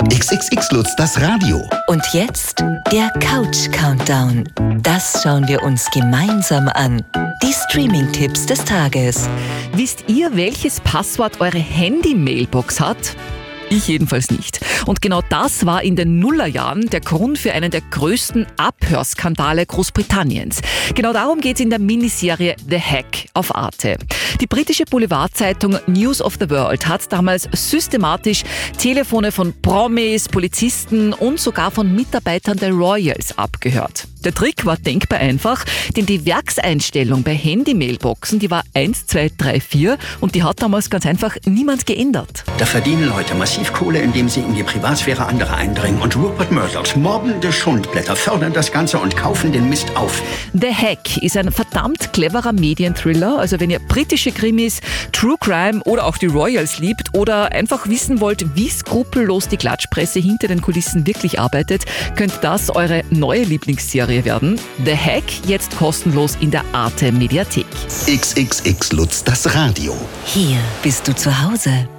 XXX Lutz, das Radio. Und jetzt der Couch-Countdown. Das schauen wir uns gemeinsam an. Die Streaming-Tipps des Tages. Wisst ihr, welches Passwort eure Handy-Mailbox hat? Ich jedenfalls nicht. Und genau das war in den Nullerjahren der Grund für einen der größten Abhörskandale Großbritanniens. Genau darum geht es in der Miniserie The Hack auf Arte. Die britische Boulevardzeitung News of the World hat damals systematisch Telefone von Promis, Polizisten und sogar von Mitarbeitern der Royals abgehört. Der Trick war denkbar einfach, denn die Werkseinstellung bei Handy-Mailboxen, die war 1234 und die hat damals ganz einfach niemand geändert. Da verdienen Leute massiv Kohle, indem sie in die Privatsphäre anderer eindringen. Und Rupert Murdochs mobbende Schundblätter fördern das Ganze und kaufen den Mist auf. The Hack ist ein verdammt cleverer Medienthriller. Also wenn ihr britische Krimis, True Crime oder auch die Royals liebt oder einfach wissen wollt, wie skrupellos die Klatschpresse hinter den Kulissen wirklich arbeitet, könnte das eure neue Lieblingsserie werden. The Hack jetzt kostenlos in der Arte Mediathek. XXX Lutz, das Radio. Hier bist du zu Hause.